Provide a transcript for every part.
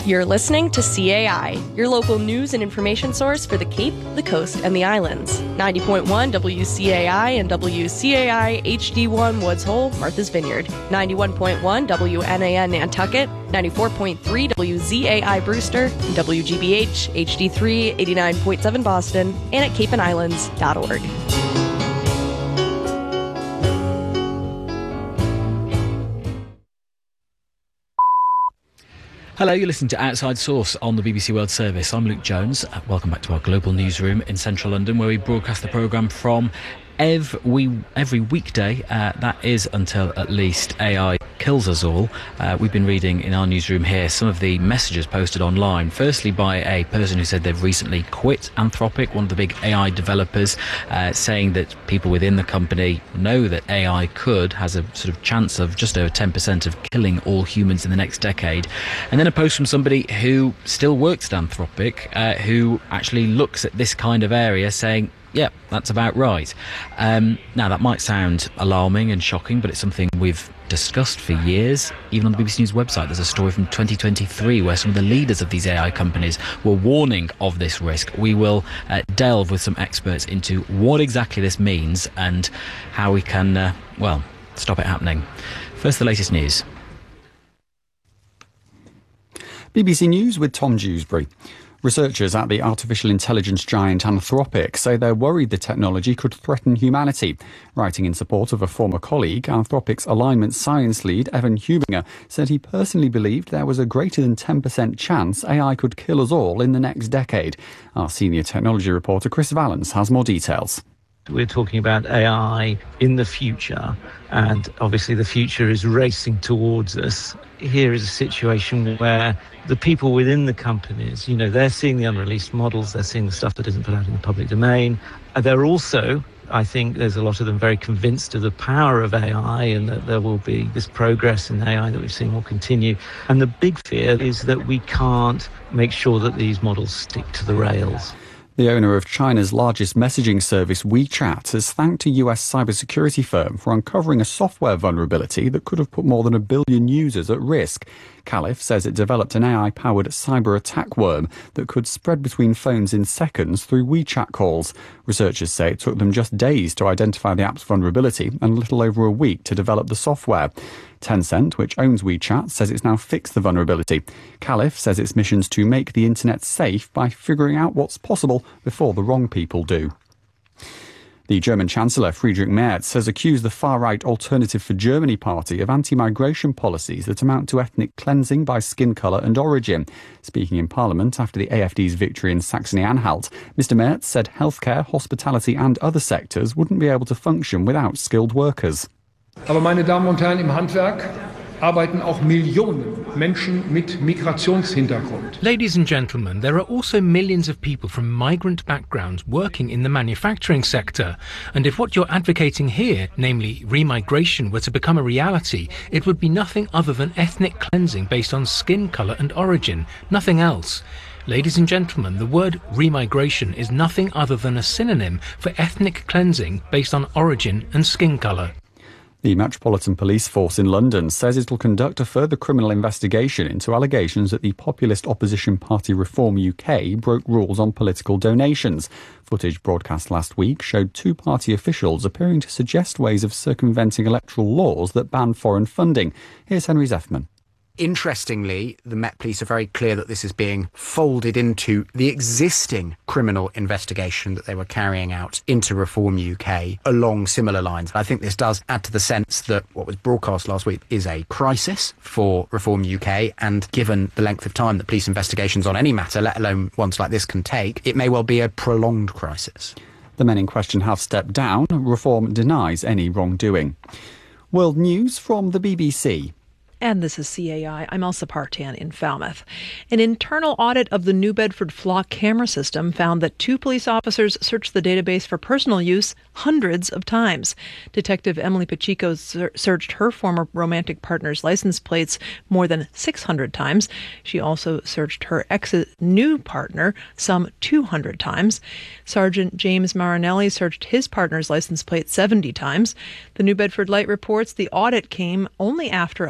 You're listening to CAI, your local news and information source for the Cape, the Coast, and the Islands. 90.1 WCAI and WCAI HD1 Woods Hole, Martha's Vineyard. 91.1 WNAN Nantucket. 94.3 WZAI Brewster. WGBH HD3 89.7 Boston. And at capeandislands.org. Hello, you're listening to Outside Source on the BBC World Service. I'm Luke Jones. Welcome back to our global newsroom in central London, where we broadcast the programme from every weekday. That is until at least AI kills us all. We've been reading in our newsroom here some of the messages posted online. Firstly, by a person who said they've recently quit Anthropic, one of the big AI developers, saying that people within the company know that AI has a sort of chance of just over 10% of killing all humans in the next decade. And then a post from somebody who still works at Anthropic, who actually looks at this kind of area saying, yeah, that's about right. Now, that might sound alarming and shocking, but it's something we've discussed for years. Even on the BBC News website, there's a story from 2023 where some of the leaders of these AI companies were warning of this risk. We will delve with some experts into what exactly this means and how we can, stop it happening. First, the latest news. BBC News with Tom Dewsbury. Researchers at the artificial intelligence giant Anthropic say they're worried the technology could threaten humanity. Writing in support of a former colleague, Anthropic's alignment science lead, Evan Hubinger, said he personally believed there was a greater than 10% chance AI could kill us all in the next decade. Our senior technology reporter Chris Valance has more details. We're talking about AI in the future, and obviously the future is racing towards us. Here is a situation where the people within the companies, they're seeing the unreleased models, they're seeing the stuff that isn't put out in the public domain. They're also, I think there's a lot of them very convinced of the power of AI and that there will be this progress in AI that we've seen will continue. And the big fear is that we can't make sure that these models stick to the rails. The owner of China's largest messaging service, WeChat, has thanked a US cybersecurity firm for uncovering a software vulnerability that could have put more than 1 billion users at risk. Caliph says it developed an AI-powered cyber attack worm that could spread between phones in seconds through WeChat calls. Researchers say it took them just days to identify the app's vulnerability and a little over a week to develop the software. Tencent, which owns WeChat, says it's now fixed the vulnerability. Caliph says its mission's to make the internet safe by figuring out what's possible before the wrong people do. The German Chancellor Friedrich Merz has accused the far-right Alternative for Germany party of anti-migration policies that amount to ethnic cleansing by skin colour and origin. Speaking in Parliament after the AfD's victory in Saxony-Anhalt, Mr Merz said healthcare, hospitality and other sectors wouldn't be able to function without skilled workers. Aber meine Damen und Herren, im Handwerk arbeiten auch Millionen Menschen mit Migrationshintergrund. Ladies and gentlemen, there are also millions of people from migrant backgrounds working in the manufacturing sector. And if what you're advocating here, namely remigration, were to become a reality, it would be nothing other than ethnic cleansing based on skin colour and origin, nothing else. Ladies and gentlemen, the word remigration is nothing other than a synonym for ethnic cleansing based on origin and skin colour. The Metropolitan Police Force in London says it will conduct a further criminal investigation into allegations that the populist opposition party Reform UK broke rules on political donations. Footage broadcast last week showed two party officials appearing to suggest ways of circumventing electoral laws that ban foreign funding. Here's Henry Zethman. Interestingly, the Met Police are very clear that this is being folded into the existing criminal investigation that they were carrying out into Reform UK along similar lines. I think this does add to the sense that what was broadcast last week is a crisis for Reform UK, and given the length of time that police investigations on any matter, let alone ones like this, can take, it may well be a prolonged crisis. The men in question have stepped down. Reform denies any wrongdoing. World news from the BBC. And this is CAI. I'm Elsa Partan in Falmouth. An internal audit of the New Bedford Flock camera system found that 2 police officers searched the database for personal use hundreds of times. Detective Emily Pacheco searched her former romantic partner's license plates more than 600 times. She also searched her ex's new partner some 200 times. Sergeant James Marinelli searched his partner's license plate 70 times. The New Bedford Light reports the audit came only after a public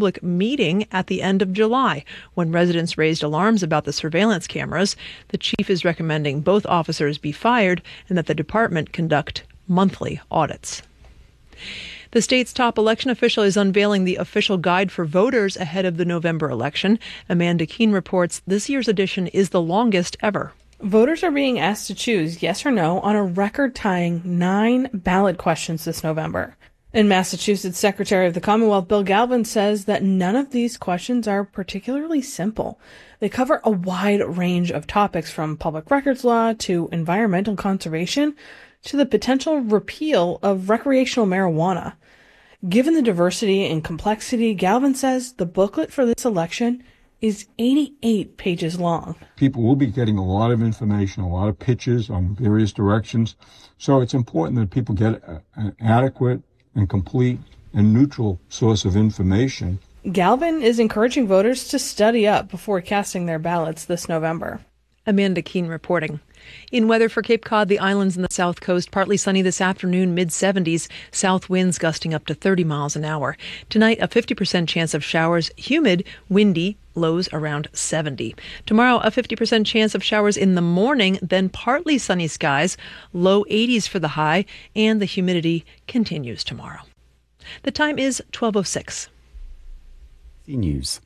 public meeting at the end of July when residents raised alarms about the surveillance cameras. The chief is recommending both officers be fired and that the department conduct monthly audits. The state's top election official is unveiling the official guide for voters ahead of the November election. Amanda Keene reports this year's edition is the longest ever. Voters are being asked to choose yes or no on a record-tying 9 ballot questions this November. In Massachusetts, Secretary of the Commonwealth Bill Galvin says that none of these questions are particularly simple. They cover a wide range of topics from public records law to environmental conservation to the potential repeal of recreational marijuana. Given the diversity and complexity, Galvin says the booklet for this election is 88 pages long. People will be getting a lot of information, a lot of pitches on various directions. So it's important that people get an adequate and complete and neutral source of information. Galvin is encouraging voters to study up before casting their ballots this November. Amanda Keene reporting. In weather for Cape Cod, the islands and the south coast, partly sunny this afternoon, mid-70s, south winds gusting up to 30 miles an hour. Tonight, a 50% chance of showers, humid, windy, lows around 70. Tomorrow, a 50% chance of showers in the morning, then partly sunny skies, low 80s for the high, and the humidity continues tomorrow. The time is 12:06. News.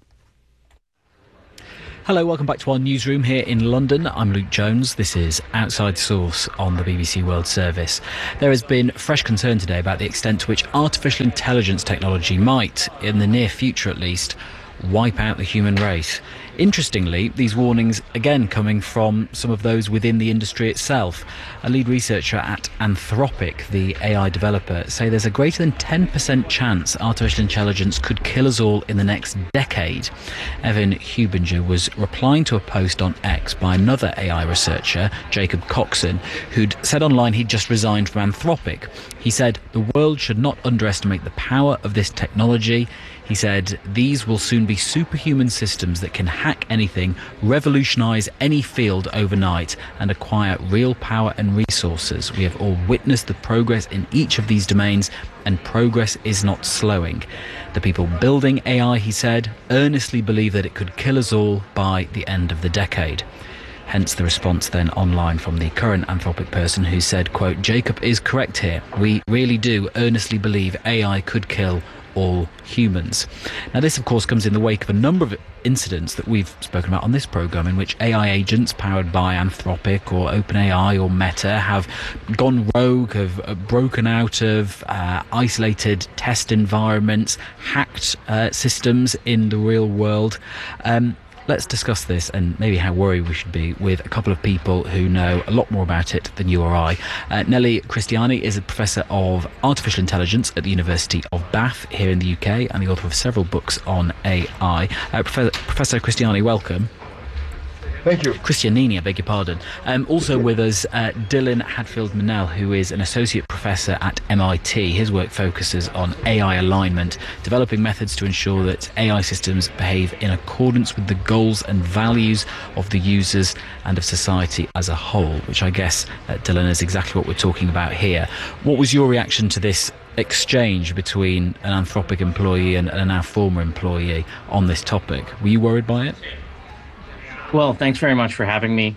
Hello, welcome back to our newsroom here in London. I'm Luke Jones. This is Outside Source on the BBC World Service. There has been fresh concern today about the extent to which artificial intelligence technology might, in the near future at least, wipe out the human race. Interestingly, these warnings again coming from some of those within the industry itself. A lead researcher at Anthropic, the AI developer, say there's a greater than 10% chance artificial intelligence could kill us all in the next decade. Evan Hubinger was replying to a post on X by another AI researcher, Jacob Coxon, who'd said online he'd just resigned from Anthropic. He said the world should not underestimate the power of this technology. He said these will soon be superhuman systems that can hack anything, revolutionise any field overnight and acquire real power and resources. We have all witnessed the progress in each of these domains, and progress is not slowing. The people building AI, he said, earnestly believe that it could kill us all by the end of the decade. Hence the response then online from the current Anthropic person who said, quote, Jacob is correct here. We really do earnestly believe AI could kill all humans. Now this of course comes in the wake of a number of incidents that we've spoken about on this programme in which AI agents powered by Anthropic or OpenAI or Meta have gone rogue, have broken out of isolated test environments, hacked systems in the real world. Let's discuss this and maybe how worried we should be with a couple of people who know a lot more about it than you or I. Nellie Christiani is a professor of artificial intelligence at the University of Bath here in the UK and the author of several books on AI. Professor Christiani, welcome. Thank you. Christianini, I beg your pardon. Also with us, Dylan Hadfield-Manel, who is an associate professor at MIT. His work focuses on AI alignment, developing methods to ensure that AI systems behave in accordance with the goals and values of the users and of society as a whole, which I guess, Dylan, is exactly what we're talking about here. What was your reaction to this exchange between an Anthropic employee and a now former employee on this topic? Were you worried by it? Well, thanks very much for having me.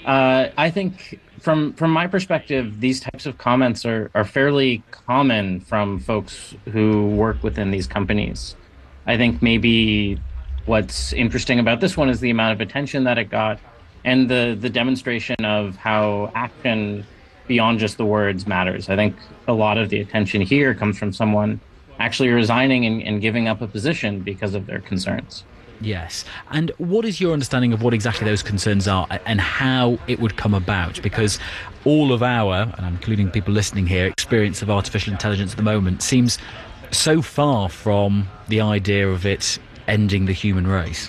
I think from my perspective, these types of comments are fairly common from folks who work within these companies. I think maybe what's interesting about this one is the amount of attention that it got and the demonstration of how action beyond just the words matters. I think a lot of the attention here comes from someone actually resigning and giving up a position because of their concerns. Yes. And what is your understanding of what exactly those concerns are and how it would come about? Because all of our, and I'm including people listening here, experience of artificial intelligence at the moment seems so far from the idea of it ending the human race.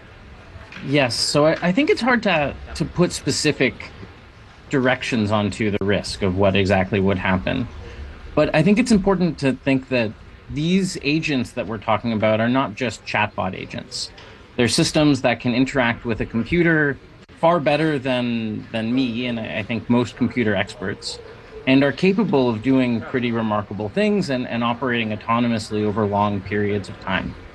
Yes. So I think it's hard to put specific directions onto the risk of what exactly would happen. But I think it's important to think that these agents that we're talking about are not just chatbot agents. They're systems that can interact with a computer far better than me, and I think most computer experts, and are capable of doing pretty remarkable things and operating autonomously over long periods of time.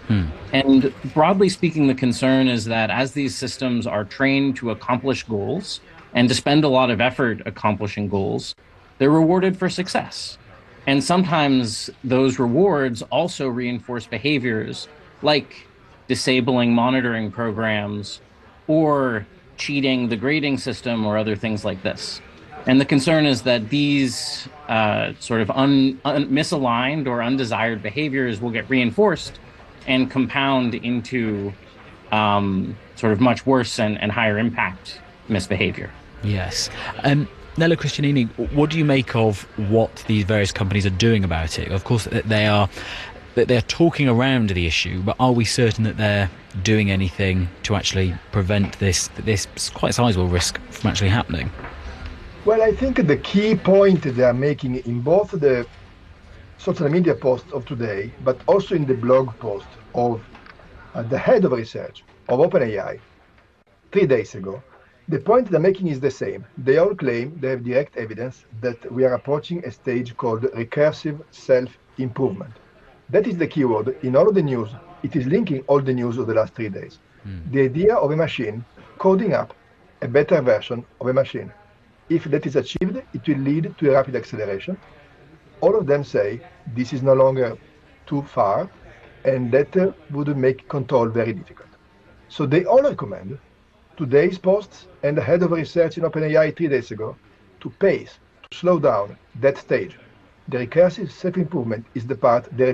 And broadly speaking, the concern is that as these systems are trained to accomplish goals and to spend a lot of effort accomplishing goals, they're rewarded for success. And sometimes those rewards also reinforce behaviors like disabling monitoring programs or cheating the grading system or other things like this. And the concern is that these sort of misaligned or undesired behaviors will get reinforced and compound into sort of much worse and higher impact misbehavior. Yes. Nello Christianini, what do you make of what these various companies are doing about it? Of course, they are talking around the issue, but are we certain that they're doing anything to actually prevent this quite sizable risk from actually happening? Well, I think the key point they are making in both the social media posts of today, but also in the blog post of the head of research of OpenAI 3 days ago, the point they're making is the same. They all claim they have direct evidence that we are approaching a stage called recursive self-improvement. That is the keyword in all of the news. It is linking all the news of the last 3 days. The idea of a machine coding up a better version of a machine. If that is achieved, it will lead to a rapid acceleration. All of them say this is no longer too far, and that would make control very difficult. So they all recommend today's posts and the head of research in OpenAI 3 days ago to pace, to slow down that stage. The recursive self-improvement is the part they